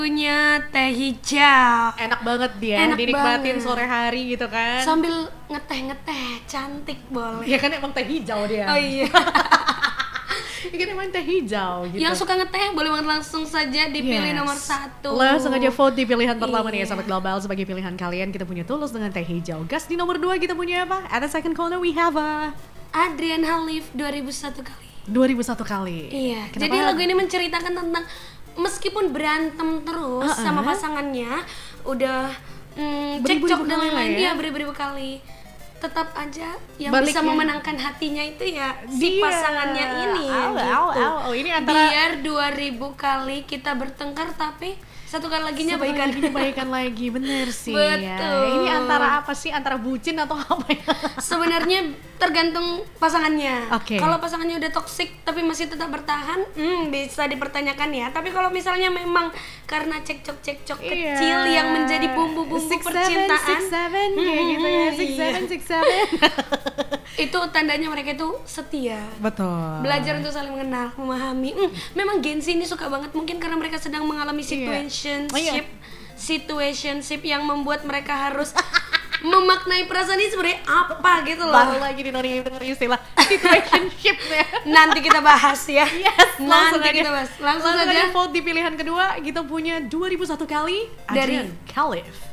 Punya teh hijau. Enak banget dia, Enak dinikmatin banget. sore hari gitu kan. Sambil ngeteh-ngeteh, cantik boleh. Ya kan emang teh hijau dia. Oh iya. Ya kan emang teh hijau gitu. Yang suka ngeteh boleh banget langsung saja dipilih Yes. nomor 1. Langsung aja vote di pilihan pertama nih ya Iya. Sobat Global. Sebagai pilihan kalian kita punya Tulus dengan teh hijau. Gas di nomor 2 kita punya apa? At the second corner we have a Adrian Halif 2001 kali. 2001 kali. Iya. Kenapa? Jadi lagu ini menceritakan tentang meskipun berantem terus sama pasangannya, udah Beribu-ribu cekcok kali dengan lah ya. dia beribu-ribu kali, tetap aja yang Balik bisa ya. memenangkan hatinya itu ya si Dia. pasangannya ini. Au. Oh, ini antara Biar 2000 kali kita bertengkar tapi satu kali laginya satu baikan. lagi baikan lagi, bener sih. Betul. Ya. Ini antara apa sih? Antara bucin atau apa ya? Sebenarnya tergantung pasangannya. Oke. Kalau pasangannya udah toksik tapi masih tetap bertahan, bisa dipertanyakan ya. Tapi kalau misalnya memang karena cekcok-cekcok Iya. kecil yang menjadi bumbu-bumbu 6'7", percintaan, 6'7", kayak gitu ya. 6'7", 6'7". itu tandanya mereka itu setia. Betul. Belajar untuk saling mengenal, memahami. Memang Gen Z ini suka banget mungkin karena mereka sedang mengalami situationship, situationship yang membuat mereka harus memaknai perasaan ini sebenarnya apa gitu loh. Baru lagi denger istilah situationship ya. Nanti kita bahas ya. Yes, langsung Nanti aja. kita bahas. Langsung aja saja vote di pilihan kedua. Kita punya 2001 kali Dari Adrian Khalif.